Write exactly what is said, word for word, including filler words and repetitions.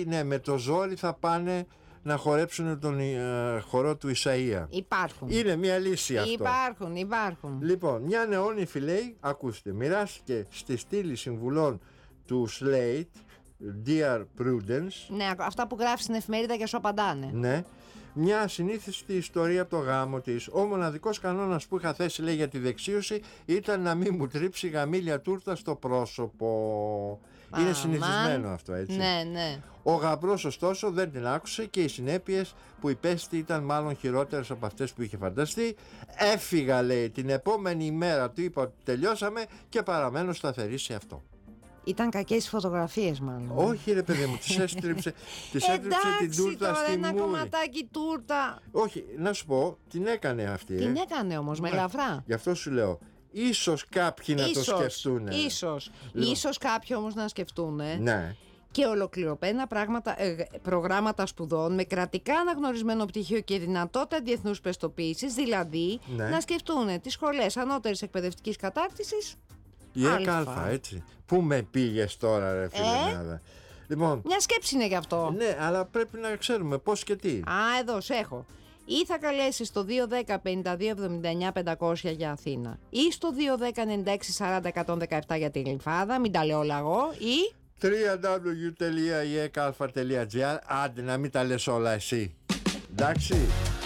ναι, με το ζόρι θα πάνε να χορέψουν τον ε, χορό του Ισαΐα. Υπάρχουν. Είναι μια λύση αυτό. Υπάρχουν, υπάρχουν. Λοιπόν, μια νεόνυφη λέει, ακούστε, μοιράστηκε στη στήλη συμβουλών του Slate, Dear Prudence. Ναι, αυτά που γράφει στην εφημερίδα και σου απαντάνε. Ναι. Μια ασυνήθιστη ιστορία από το γάμο της. Ο μοναδικός κανόνας που είχα θέσει, λέει, για τη δεξίωση ήταν να μην μου τρίψει γαμήλια τούρτα στο πρόσωπο. Α, Είναι συνηθισμένο μαν. αυτό, έτσι. Ναι, ναι. Ο γαμπρός ωστόσο δεν την άκουσε και οι συνέπειες που υπέστη ήταν μάλλον χειρότερες από αυτές που είχε φανταστεί. Έφυγα, λέει, την επόμενη ημέρα, του είπα ότι τελειώσαμε και παραμένω σταθερή σε αυτό. Ήταν κακές οι φωτογραφίες, μάλλον. Όχι, ρε παιδί μου, της έστριψε, της έστριψε την τούρτα τώρα, στη ένα μούρη. κομματάκι τούρτα. Όχι, να σου πω, την έκανε αυτή. Την ε. έκανε όμως, με Μα, ελαφρά. Γι' αυτό σου λέω, ίσως κάποιοι να Ίσως, το σκεφτούν. Ίσως. Λοιπόν. Ίσως κάποιοι όμως να σκεφτούν. Ναι. Και ολοκληρωμένα πράγματα, ε, προγράμματα σπουδών με κρατικά αναγνωρισμένο πτυχίο και δυνατότητα διεθνούς πιστοποίησης, δηλαδή Ναι. να σκεφτούν τις σχολές ανώτερης εκπαιδευτικής κατάρτισης. Η Αλφα. ΕΚΑΛΦΑ, έτσι. Πού με πήγες τώρα, ρε φίλε. Ε? Λοιπόν, Μια σκέψη είναι γι' αυτό. ναι, αλλά πρέπει να ξέρουμε πώς και τι. Α, εδώ σε έχω. Ή θα καλέσεις στο δύο ένα μηδέν πέντε δύο εβδομήντα εννιά πεντακόσια για Αθήνα, ή στο δύο ένα μηδέν ενενήντα έξι σαράντα εκατόν δεκαεπτά για τη Γλυφάδα, μην τα λέω όλα εγώ, ή double-u double-u double-u τελεία η e k a l f a τελεία g r. Άντε να μην τα λες όλα εσύ. Εντάξει.